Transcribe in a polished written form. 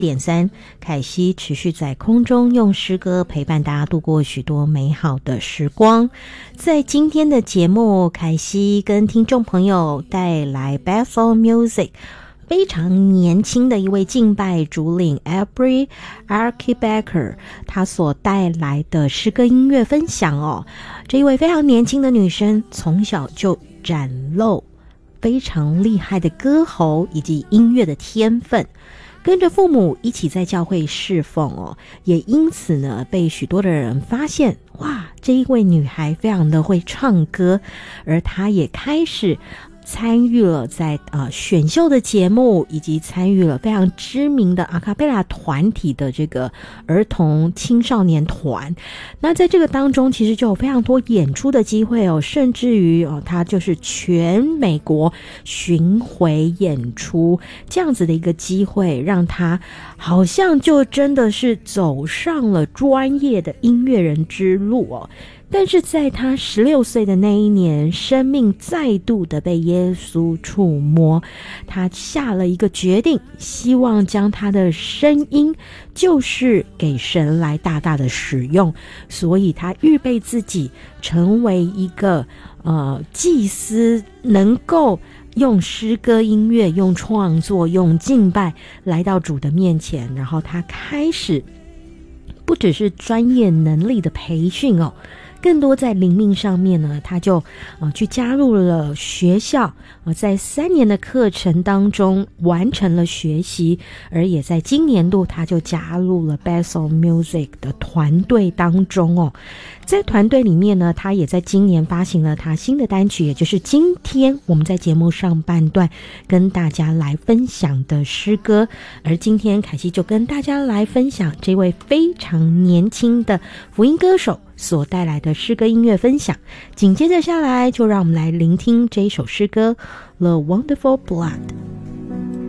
107.3，凯西持续在空中用诗歌陪伴大家度过许多美好的时光。在今天的节目，凯西跟听众朋友带来 Bethel Music非常年轻的一位敬拜主领 Aubrey Archibald 他所带来的诗歌音乐分享哦。这一位非常年轻的女生从小就展露非常厉害的歌喉以及音乐的天分，跟着父母一起在教会侍奉哦，也因此呢被许多的人发现，哇，这一位女孩非常的会唱歌，而她也开始参与了在选秀的节目，以及参与了非常知名的阿卡贝拉团体的这个儿童青少年团。那在这个当中其实就有非常多演出的机会哦，甚至于他就是全美国巡回演出这样子的一个机会，让他好像就真的是走上了专业的音乐人之路哦。但是在他16岁的那一年，生命再度的被耶稣触摸，他下了一个决定，希望将他的声音就是给神来大大的使用，所以他预备自己成为一个祭司，能够用诗歌音乐、用创作、用敬拜来到主的面前。然后他开始不只是专业能力的培训哦，更多在灵命上面呢，他就去加入了学校，在3年的课程当中完成了学习，而也在今年度他就加入了 Bethel Music 的团队当中哦。在团队里面呢，他也在今年发行了他新的单曲，也就是今天我们在节目上半段跟大家来分享的诗歌。而今天凯西就跟大家来分享这位非常年轻的福音歌手所带来的诗歌音乐分享。紧接着下来就让我们来聆听这一首诗歌 The Wonderful Blood。